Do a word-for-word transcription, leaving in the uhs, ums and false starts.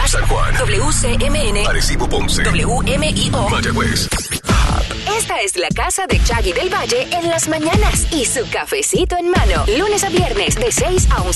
San Juan, W C M N, Arecibo, Ponce, W M I O, Mayagüez. Esta es la casa de Chaggy del Valle en las mañanas y su cafecito en mano. Lunes a viernes de seis a once.